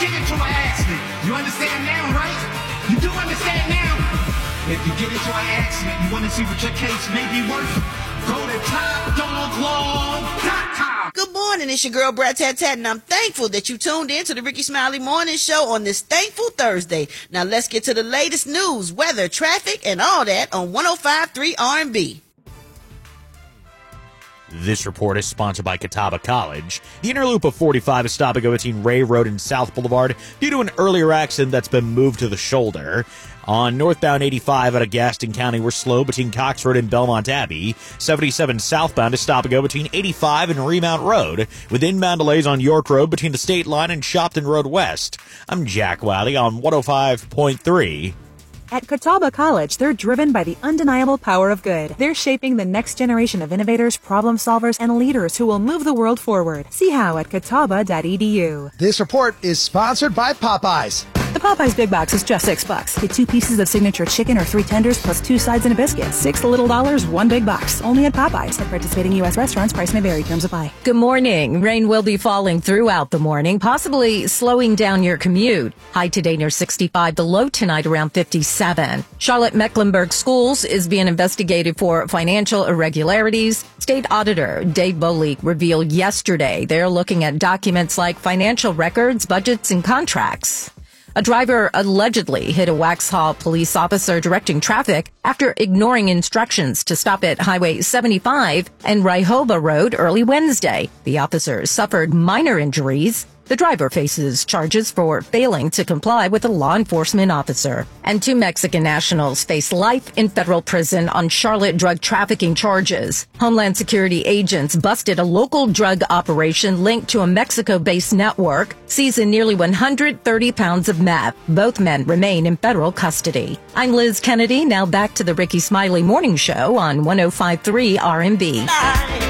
get into an accident, you understand now, right? You do understand now? If you get into an accident, you want to see what your case may be worth? Go to TopDogLaw.com. Good morning, it's your girl Brat Tat Tat, and I'm thankful that you tuned in to the Ricky Smiley Morning Show on this thankful Thursday. Now let's get to the latest news, weather, traffic, and all that on 105.3 R&B. This report is sponsored by Catawba College. The inner loop of 45 is stopping between Ray Road and South Boulevard due to an earlier accident that's been moved to the shoulder. On northbound 85 out of Gaston County, we're slow between Cox Road and Belmont Abbey. 77 southbound is stop and go between 85 and Remount Road, with inbound delays on York Road between the State Line and Shopton Road West. I'm Jack Wiley on 105.3. At Catawba College, they're driven by the undeniable power of good. They're shaping the next generation of innovators, problem solvers, and leaders who will move the world forward. See how at catawba.edu. This report is sponsored by Popeyes. The Popeyes Big Box is just $6. Get 2 pieces of signature chicken or 3 tenders plus 2 sides and a biscuit. 6 little dollars, 1 big box. Only at Popeyes. At participating U.S. restaurants, price may vary. Terms apply. Good morning. Rain will be falling throughout the morning, possibly slowing down your commute. High today near 65, the low tonight around 57. Charlotte Mecklenburg Schools is being investigated for financial irregularities. State Auditor Dave Bolik revealed yesterday they're looking at documents like financial records, budgets, and contracts. A driver allegedly hit a Waxhaw police officer directing traffic after ignoring instructions to stop at Highway 75 and Raihoba Road early Wednesday. The officer suffered minor injuries. The driver faces charges for failing to comply with a law enforcement officer. And 2 Mexican nationals face life in federal prison on Charlotte drug trafficking charges. Homeland Security agents busted a local drug operation linked to a Mexico-based network, seizing nearly 130 pounds of meth. Both men remain in federal custody. I'm Liz Kennedy, now back to the Ricky Smiley Morning Show on 105.3 R&B.